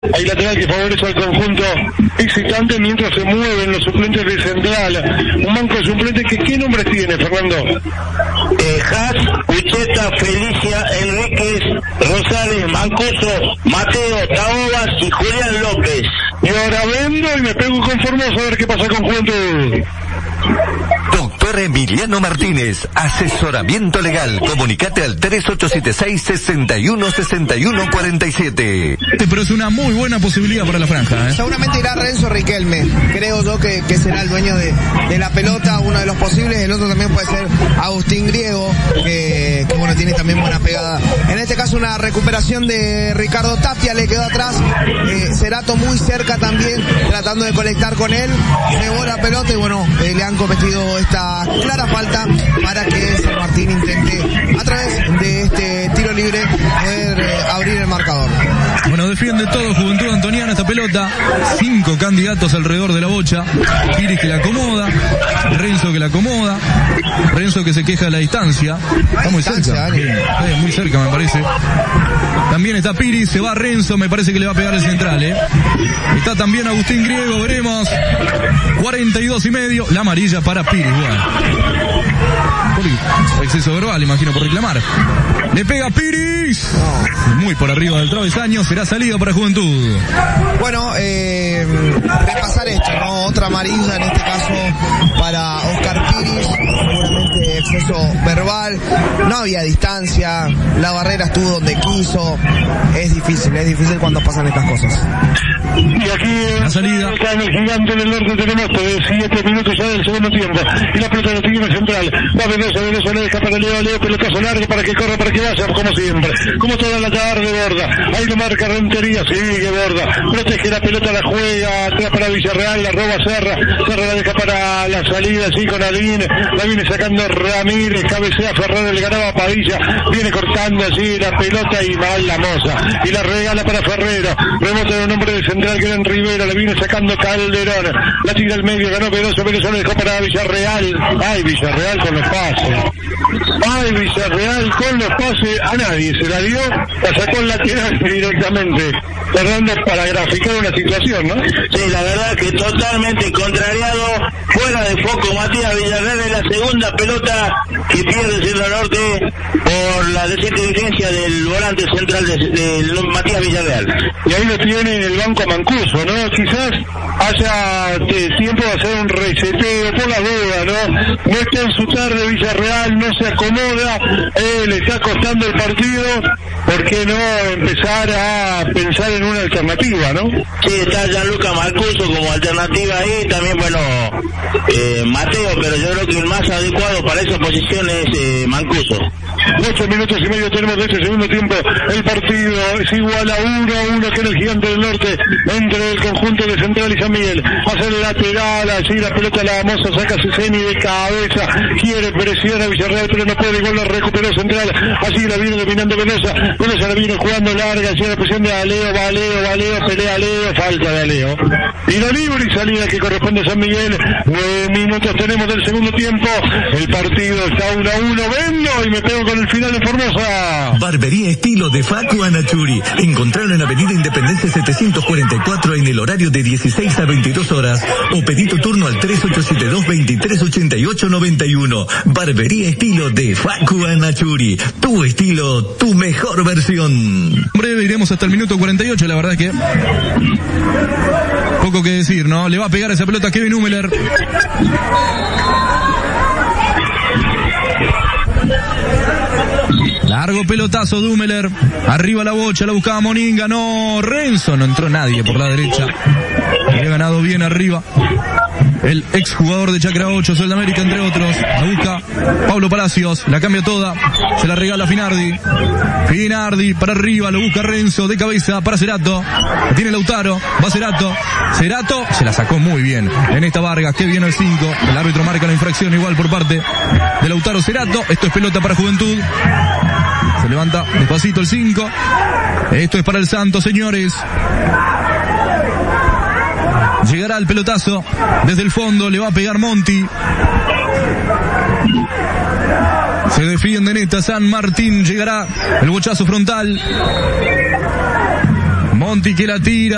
Hay lateral que favorece al conjunto visitante mientras se mueven los suplentes de Central. Un banco de suplentes que ¿qué nombres tiene, Fernando? Haas, Ucheta, Felicia, Enríquez, Rosales, Mancuso, Mateo, Taobas y Julián López. Y ahora vendo y me pego con Formosa a ver qué pasa con Juventud. Doctor Emiliano Martínez, asesoramiento legal. Comunicate al 3876-616147. Pero es una muy buena posibilidad para la franja, ¿eh? Seguramente irá Renzo Riquelme, creo yo que será el dueño de la pelota, uno de los posibles. El otro también puede ser Agustín Griego, que bueno, tiene también buena pegada. En este caso una recuperación de Ricardo Tapia, le quedó atrás. Cerato muy cerca también, tratando de conectar con él. Llevó la pelota y bueno, le han cometido esta clara falta para que San Martín intente a través de este tiro libre poder abrir el marcador. Bueno, defiende todo Juventud Antoniana esta pelota. 5 candidatos alrededor de la bocha. Piris que la acomoda, Renzo que la acomoda, Renzo que se queja de la distancia. Está muy cerca, muy cerca me parece. También está Piris, se va Renzo, me parece que le va a pegar el central, Está también Agustín Griego, veremos. 42.5, la amarilla para Piris, bueno. Por exceso verbal, imagino, por reclamar. Le pega Piris. Muy por arriba del travesaño, será salida para Juventud. Bueno, repasar esto, ¿no? Otra amarilla en este caso para Oscar Piris, seguramente exceso verbal, no había distancia, la barrera estuvo donde quiso, es difícil cuando pasan estas cosas. Y aquí la salida en el Gigante del Norte tenemos 7 minutos ya del segundo tiempo, y la pelota la tiene Central, va Veloso, le deja para Leo, pelotazo largo para que corra, para que vaya, como siempre, como toda la tarde, Borda, ahí lo marca Rentería, sigue Borda, protege la pelota, la juega, atrás para Villarreal, la roba Serra la deja para la salida, así con Alvin, la viene sacando Ramírez, cabecea Ferrari, le ganaba a Padilla, viene cortando así la pelota y mal la moza, y la regala para Ferrero, rebota de un hombre de Central que era en Rivera, la viene sacando Calderón, la tira al medio, ganó Veloso, le dejó para Villarreal, ay Villarreal con los pases, ay Villarreal con los pases, a nadie se la dio, la sacó en lateral directamente, Fernando, para graficar una situación, ¿no? Sí, la verdad que totalmente contrariado, fuera de foco Matías Villarreal, es la segunda pelota que pierde Cerro Norte por la desinteligència del volante central de Matías Villarreal. Y ahí lo tiene en el banco Mancuso, ¿no? Quizás haya tiempo de hacer un reseteo por la duda, ¿no? No está en su tarde Villarreal, no se acomoda, le está costando el partido, ¿por qué no empezar a pensar en una alternativa, no? Sí, está Gianluca Mancuso como alternativa ahí, también, bueno, Mateo, pero yo creo que el más adecuado para esa posición es Mancuso. 8 minutos y medio tenemos de este segundo tiempo, el partido es igual a 1-1 que en el Gigante del Norte, entre el conjunto de Central y San Miguel, hace el lateral, allí la pelota la moza, saca Ceseni de cabeza, quiere presión a Villarreal, pero no puede, igual la recuperó Central, allí la viene dominando Velosa la viene jugando larga, allí la presión de Aleo, pelea Aleo, falta de Aleo, tiro libre y salida que corresponde a San Miguel. 9 minutos tenemos del segundo tiempo, el partido está 1-1, vendo y me pego con el final de Formosa. Barbería Estilo de Facu Anachuri. Encontralo en Avenida Independencia 744 en el horario de 16 a 22 horas o pedí tu turno al 3872-238891. Barbería Estilo de Facu Anachuri. Tu estilo, tu mejor versión. Breve, iremos hasta el minuto 48, la verdad que poco que decir, ¿no? Le va a pegar esa pelota a Kevin Humeler. Largo pelotazo de Humeler, arriba la bocha, la buscaba Moninga, no, Renzo, no entró nadie por la derecha, había ganado bien arriba el exjugador de Chacra 8, Sudamérica entre otros, la busca Pablo Palacios, la cambia toda, se la regala Finardi para arriba, lo busca Renzo, de cabeza para Cerato, la tiene Lautaro, va Cerato, se la sacó muy bien en esta Vargas, que viene el 5, el árbitro marca la infracción igual por parte de Lautaro Cerato, esto es pelota para Juventud. Se levanta despacito el 5. Esto es para el Santos, señores. Llegará el pelotazo desde el fondo, le va a pegar Monti. Se defiende en esta San Martín, llegará el bochazo frontal. Monti que la tira.